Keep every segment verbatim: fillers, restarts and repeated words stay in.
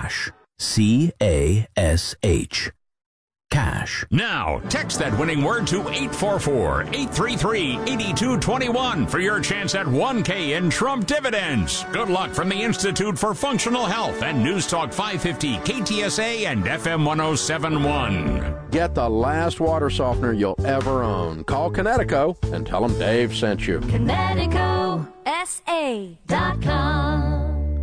Cash. C A S H. Cash. Now, text that winning word to eight four four, eight three three, eight two two one for your chance at one K in Trump dividends. Good luck from the Institute for Functional Health and News Talk five fifty, K T S A and F M one oh seven point one. Get the last water softener you'll ever own. Call Connetico and tell them Dave sent you. Connetico S A dot com.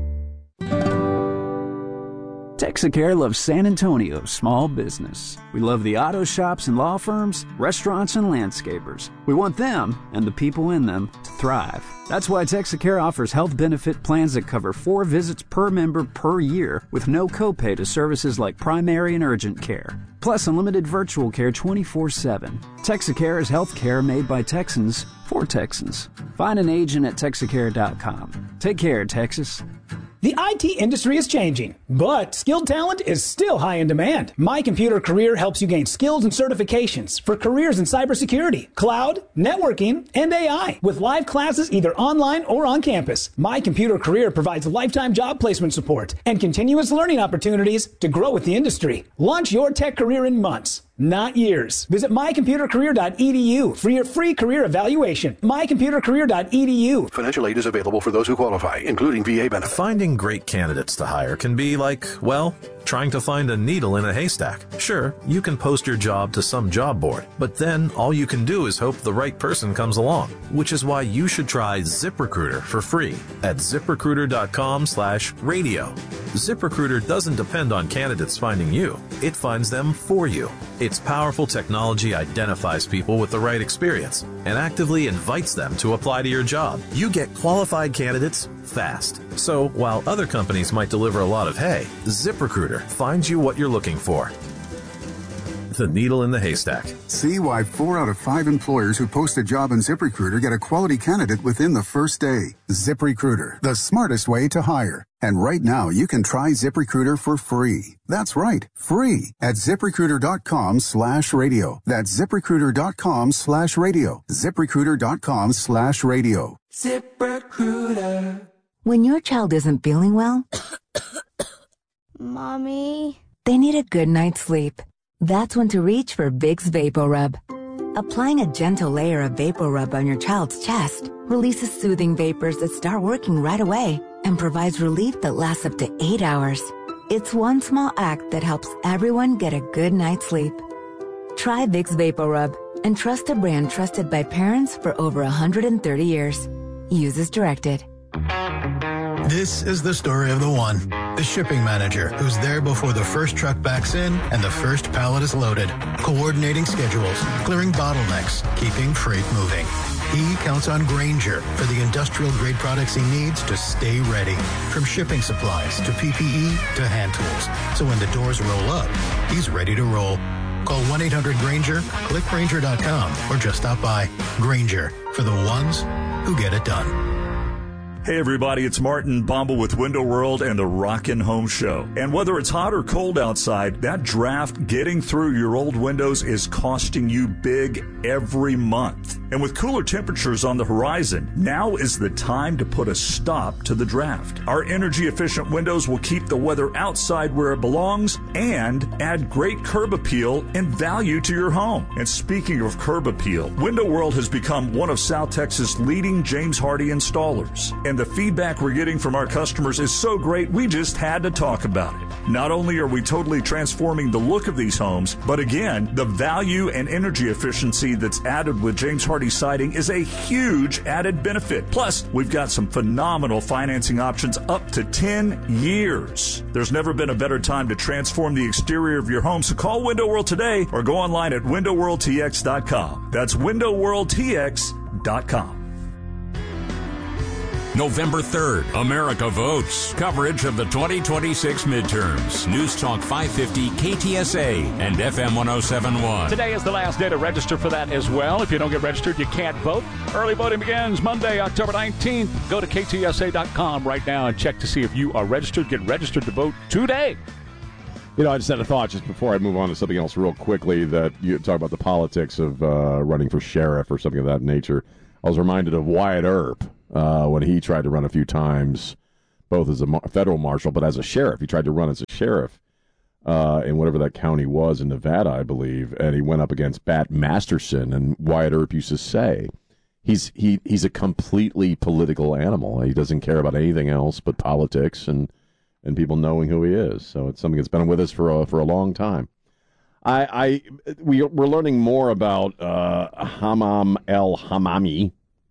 Texacare loves San Antonio's small business. We love the auto shops and law firms, restaurants and landscapers. We want them, and the people in them, to thrive. That's why Texacare offers health benefit plans that cover four visits per member per year with no copay to services like primary and urgent care. Plus unlimited virtual care twenty-four seven. Texacare is health care made by Texans for Texans. Find an agent at Texacare dot com. Take care, Texas. The I T industry is changing, but skilled talent is still high in demand. My Computer Career helps you gain skills and certifications for careers in cybersecurity, cloud, networking, and A I, with live classes either online or on campus. My Computer Career provides lifetime job placement support and continuous learning opportunities to grow with the industry. Launch your tech career in months, not years. Visit my computer career dot e d u for your free career evaluation. my computer career dot e d u. Financial aid is available for those who qualify, including V A benefits. Finding great candidates to hire can be like, well, trying to find a needle in a haystack. Sure, you can post your job to some job board, but then all you can do is hope the right person comes along, which is why you should try ZipRecruiter for free at ziprecruiter dot com slash radio. ZipRecruiter doesn't depend on candidates finding you. It finds them for you. Its powerful technology identifies people with the right experience and actively invites them to apply to your job. You get qualified candidates fast. So while other companies might deliver a lot of hay, ZipRecruiter finds you what you're looking for. The needle in the haystack. See why four out of five employers who post a job in ZipRecruiter get a quality candidate within the first day. ZipRecruiter, the smartest way to hire. And right now, you can try ZipRecruiter for free. That's right, free at ziprecruiter dot com slash radio. That's ziprecruiter dot com slash radio. ziprecruiter dot com slash radio. ZipRecruiter. When your child isn't feeling well, Mommy, they need a good night's sleep. That's when to reach for Vicks VapoRub. Applying a gentle layer of VapoRub on your child's chest releases soothing vapors that start working right away and provides relief that lasts up to eight hours. It's one small act that helps everyone get a good night's sleep. Try Vicks VapoRub and trust a brand trusted by parents for over one hundred thirty years. Use as directed. This is the story of the one, the shipping manager, who's there before the first truck backs in and the first pallet is loaded, coordinating schedules, clearing bottlenecks, keeping freight moving. He counts on Grainger for the industrial-grade products he needs to stay ready, from shipping supplies to P P E to hand tools. So when the doors roll up, he's ready to roll. Call one eight hundred Grainger, click Grainger dot com, or just stop by. Grainger, for the ones who get it done. Hey everybody, it's Martin Bombal with Window World and the Rockin' Home Show. And whether it's hot or cold outside, that draft getting through your old windows is costing you big every month. And with cooler temperatures on the horizon, now is the time to put a stop to the draft. Our energy-efficient windows will keep the weather outside where it belongs and add great curb appeal and value to your home. And speaking of curb appeal, Window World has become one of South Texas' leading James Hardie installers. And the feedback we're getting from our customers is so great, we just had to talk about it. Not only are we totally transforming the look of these homes, but again, the value and energy efficiency that's added with James Hardie siding is a huge added benefit. Plus, we've got some phenomenal financing options up to ten years. There's never been a better time to transform the exterior of your home, so call Window World today or go online at window world t x dot com. That's window world t x dot com. November third, America Votes. Coverage of the twenty twenty-six midterms. News Talk five fifty, K T S A, and F M one oh seven point one. Today is the last day to register for that as well. If you don't get registered, you can't vote. Early voting begins Monday, October nineteenth. Go to K T S A dot com right now and check to see if you are registered. Get registered to vote today. You know, I just had a thought just before I move on to something else real quickly that you talk about the politics of uh, running for sheriff or something of that nature. I was reminded of Wyatt Earp uh, when he tried to run a few times both as a mar- federal marshal, but as a sheriff. He tried to run as a sheriff uh, in whatever that county was in Nevada, I believe, and he went up against Bat Masterson. And Wyatt Earp used to say, he's he he's a completely political animal. He doesn't care about anything else but politics and, and people knowing who he is. So it's something that's been with us for a, for a long time. I, I we, we're learning more about uh, Hammam el-Hammami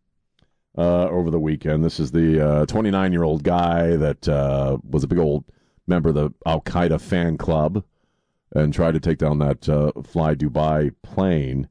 uh, over the weekend. This is the uh, twenty-nine-year-old guy that uh, was a big old member of the Al-Qaeda fan club and tried to take down that uh, Fly Dubai plane.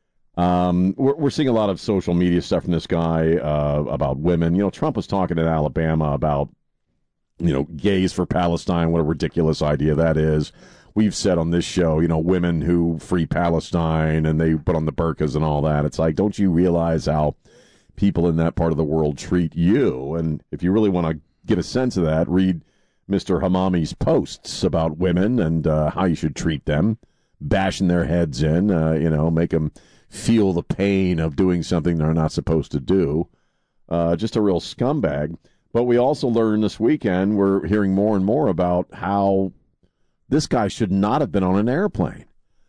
Um, we're, we're seeing a lot of social media stuff from this guy uh, about women. You know, Trump was talking in Alabama about, you know, gays for Palestine, what a ridiculous idea that is. We've said on this show, you know, women who free Palestine and they put on the burqas and all that. It's like, don't you realize how people in that part of the world treat you? And if you really want to get a sense of that, read Mister Hammami's posts about women and uh, how you should treat them, bashing their heads in, uh, you know, make them feel the pain of doing something they're not supposed to do. Uh, just a real scumbag. But we also learned this weekend, we're hearing more and more about how this guy should not have been on an airplane.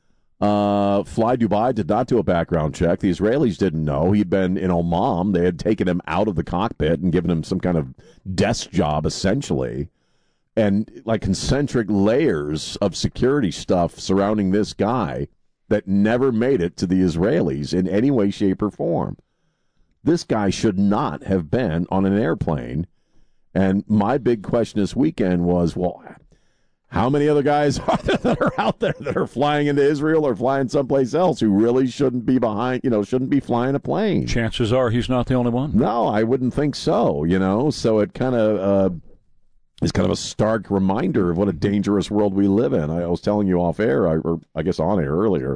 Uh, Fly Dubai did not do a background check. The Israelis didn't know. He'd been in Oman. They had taken him out of the cockpit and given him some kind of desk job, essentially. And like concentric layers of security stuff surrounding this guy that never made it to the Israelis in any way, shape, or form. This guy should not have been on an airplane. And my big question this weekend was, well, how many other guys are there that are out there that are flying into Israel or flying someplace else who really shouldn't be behind, you know, shouldn't be flying a plane? Chances are he's not the only one. No, I wouldn't think so, you know. So it kind of uh, is kind of a stark reminder of what a dangerous world we live in. I was telling you off air, I, or I guess on air earlier,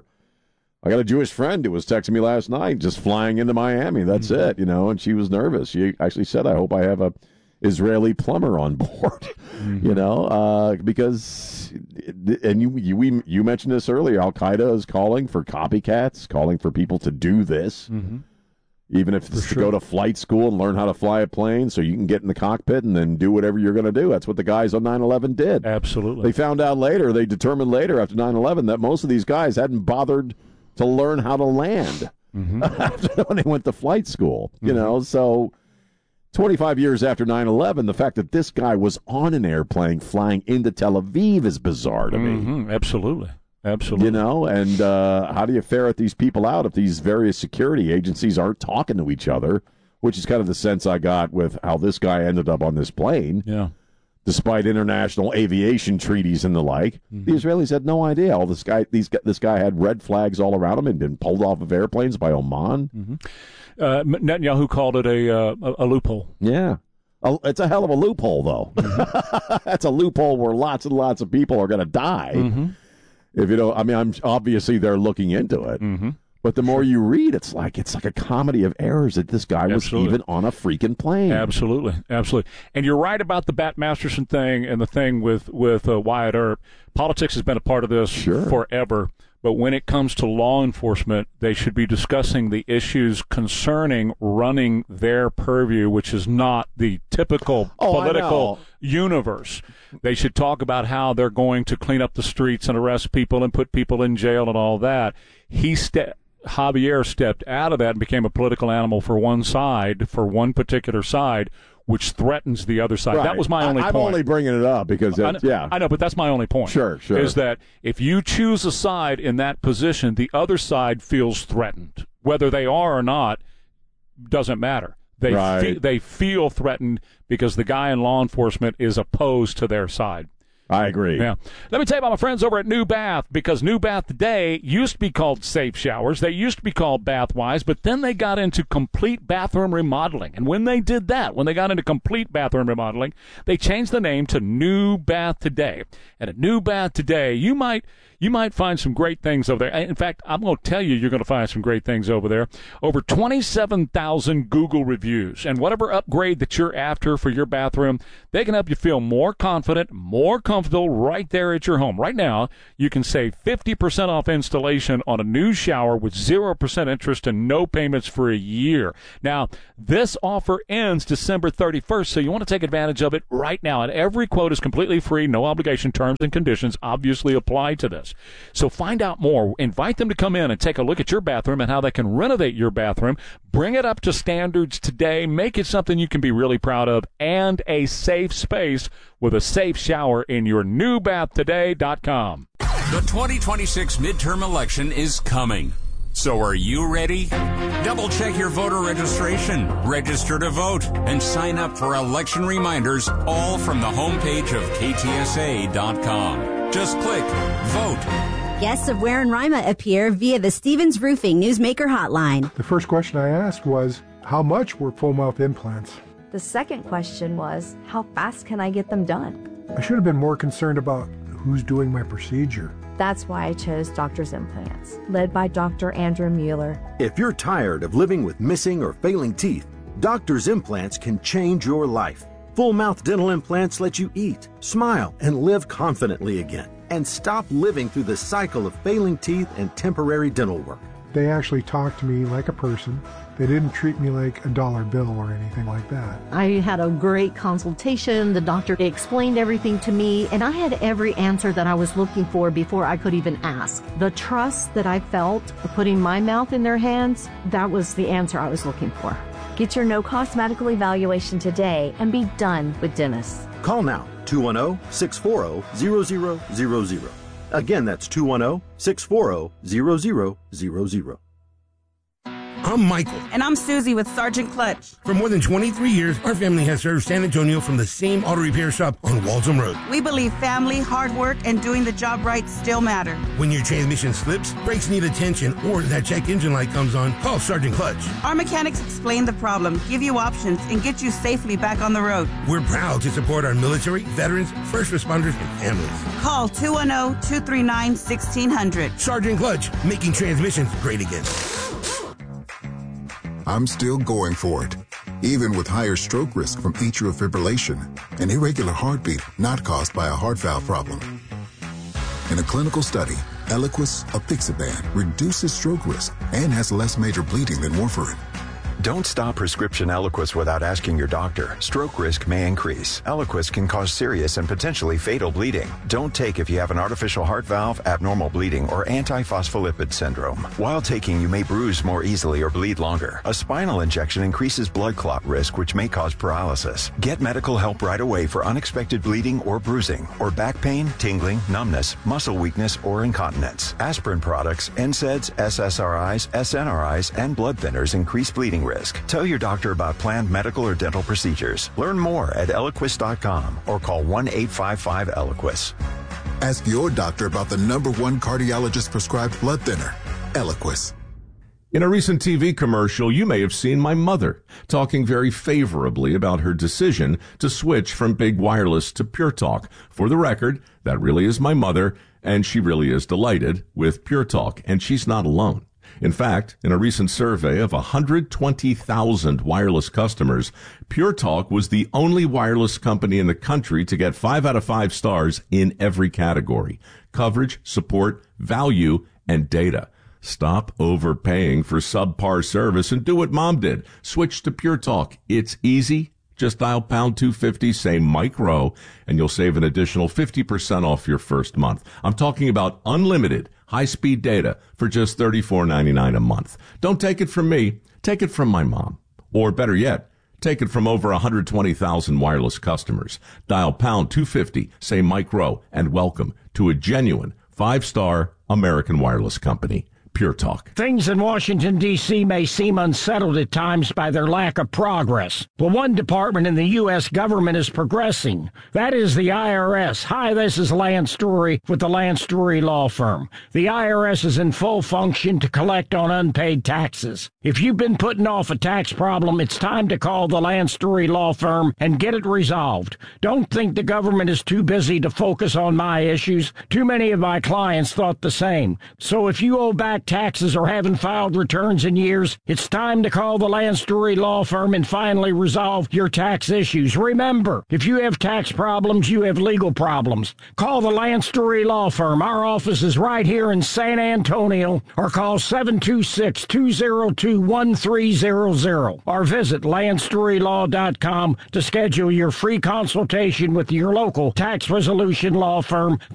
I got a Jewish friend who was texting me last night just flying into Miami. That's mm-hmm. it, you know, and she was nervous. She actually said, I hope I have a Israeli plumber on board, mm-hmm. you know, uh, because, and you, you we, you mentioned this earlier, Al-Qaeda is calling for copycats, calling for people to do this, mm-hmm. even if it's for to sure. go to flight school and learn how to fly a plane so you can get in the cockpit and then do whatever you're going to do. That's what the guys on nine eleven did. Absolutely. They found out later, they determined later after nine eleven that most of these guys hadn't bothered to learn how to land mm-hmm. after when they went to flight school, you mm-hmm. know, so twenty-five years after nine eleven, the fact that this guy was on an airplane flying into Tel Aviv is bizarre to mm-hmm. me. Absolutely. Absolutely. You know, and uh, how do you ferret these people out if these various security agencies aren't talking to each other, which is kind of the sense I got with how this guy ended up on this plane. Yeah. Despite international aviation treaties and the like, mm-hmm. the Israelis had no idea. All this guy, these this guy had red flags all around him and been pulled off of airplanes by Oman. Mm-hmm. Uh, Netanyahu called it a uh, a loophole. Yeah, a, it's a hell of a loophole, though. Mm-hmm. That's a loophole where lots and lots of people are going to die. Mm-hmm. If you know, I mean, I'm obviously they're looking into it. Mm-hmm. But the more you read, it's like it's like a comedy of errors that this guy Absolutely. was even on a freaking plane. Absolutely, absolutely. And you're right about the Bat Masterson thing and the thing with with uh, Wyatt Earp. Politics has been a part of this sure. forever. But when it comes to law enforcement, they should be discussing the issues concerning running their purview, which is not the typical oh, political universe. They should talk about how they're going to clean up the streets and arrest people and put people in jail and all that. He ste- Javier stepped out of that and became a political animal for one side, for one particular side, which threatens the other side. Right. That was my only I, I'm point. I'm only bringing it up because, I it's, know, yeah. I know, but that's my only point. Sure, sure. Is that if you choose a side in that position, the other side feels threatened. Whether they are or not doesn't matter. They right. fe- they feel threatened because the guy in law enforcement is opposed to their side. I agree. Yeah. Let me tell you about my friends over at New Bath, because New Bath today used to be called Safe Showers. They used to be called Bathwise, but then they got into complete bathroom remodeling. And when they did that, when they got into complete bathroom remodeling, they changed the name to New Bath Today. And at New Bath Today, you might you might find some great things over there. In fact, I'm going to tell you you're going to find some great things over there. Over twenty-seven thousand Google reviews. And whatever upgrade that you're after for your bathroom, they can help you feel more confident, more comfortable right there at your home. Right now, you can save fifty percent off installation on a new shower with zero percent interest and no payments for a year. Now, this offer ends December thirty-first, so you want to take advantage of it right now. And every quote is completely free, no obligation. Terms and conditions obviously apply to this. So find out more. Invite them to come in and take a look at your bathroom and how they can renovate your bathroom. Bring it up to standards today. Make it something you can be really proud of and a safe space with a safe shower in your new bath today dot com. The twenty twenty-six midterm election is coming. So are you ready? Double check your voter registration, register to vote, and sign up for election reminders, all from the homepage of K T S A dot com. Just click Vote. Guests of Ware and Rima appear via the Stevens Roofing Newsmaker hotline. The first question I asked was, how much were full mouth implants? The second question was, how fast can I get them done? I should have been more concerned about who's doing my procedure. That's why I chose Doctor's Implants, led by Doctor Andrew Mueller. If you're tired of living with missing or failing teeth, Doctor's Implants can change your life. Full mouth dental implants let you eat, smile, and live confidently again, and stop living through the cycle of failing teeth and temporary dental work. They actually talked to me like a person. They didn't treat me like a dollar bill or anything like that. I had a great consultation. The doctor explained everything to me, and I had every answer that I was looking for before I could even ask. The trust that I felt putting my mouth in their hands, that was the answer I was looking for. Get your no-cost medical evaluation today and be done with dentists. Call now, two one zero, six four zero, zero zero zero zero. Again, that's two one zero, six four zero, zero zero zero zero. I'm Michael. And I'm Susie with Sergeant Clutch. For more than twenty-three years, our family has served San Antonio from the same auto repair shop on Waltham Road. We believe family, hard work, and doing the job right still matter. When your transmission slips, brakes need attention, or that check engine light comes on, call Sergeant Clutch. Our mechanics explain the problem, give you options, and get you safely back on the road. We're proud to support our military, veterans, first responders, and families. Call two one zero, two three nine, one six zero zero. Sergeant Clutch, making transmissions great again. I'm still going for it, even with higher stroke risk from atrial fibrillation, an irregular heartbeat not caused by a heart valve problem. In a clinical study, Eliquis, apixaban, reduces stroke risk and has less major bleeding than warfarin. Don't stop prescription Eliquis without asking your doctor. Stroke risk may increase. Eliquis can cause serious and potentially fatal bleeding. Don't take if you have an artificial heart valve, abnormal bleeding, or antiphospholipid syndrome. While taking, you may bruise more easily or bleed longer. A spinal injection increases blood clot risk, which may cause paralysis. Get medical help right away for unexpected bleeding or bruising, or back pain, tingling, numbness, muscle weakness, or incontinence. Aspirin products, N SAIDs, S S R Is, S N R Is, and blood thinners increase bleeding risk. Tell your doctor about planned medical or dental procedures. Learn more at Eliquis dot com or call one eight five five Eliquis. Ask your doctor about the number one cardiologist prescribed blood thinner, Eliquis. In a recent T V commercial, you may have seen my mother talking very favorably about her decision to switch from big wireless to Pure Talk. For the record, that really is my mother, and she really is delighted with Pure Talk, and she's not alone. In fact, in a recent survey of one hundred twenty thousand wireless customers, Pure Talk was the only wireless company in the country to get five out of five stars in every category: coverage, support, value, and data. Stop overpaying for subpar service and do what Mom did. Switch to Pure Talk. It's easy. Just dial pound two fifty, say Mike Rowe, and you'll save an additional fifty percent off your first month. I'm talking about unlimited high-speed data for just thirty-four ninety-nine a month. Don't take it from me. Take it from my mom. Or better yet, take it from over one hundred twenty thousand wireless customers. Dial pound two fifty, say Mike Rowe, and welcome to a genuine five-star American wireless company. Pure Talk. Things in Washington, D C may seem unsettled at times by their lack of progress. Well, one department in the U S government is progressing. That is the I R S. Hi, this is Lance Story with the Lance Story Law Firm. The I R S is in full function to collect on unpaid taxes. If you've been putting off a tax problem, it's time to call the Lance Story Law Firm and get it resolved. Don't think the government is too busy to focus on my issues. Too many of my clients thought the same. So if you owe back taxes or haven't filed returns in years, it's time to call the Lance Story Law Firm and finally resolve your tax issues. Remember, if you have tax problems, you have legal problems. Call the Lance Story Law Firm. Our office is right here in San Antonio, or call seven two six, two zero two, one three zero zero or visit lance story law dot com to schedule your free consultation with your local tax resolution law firm.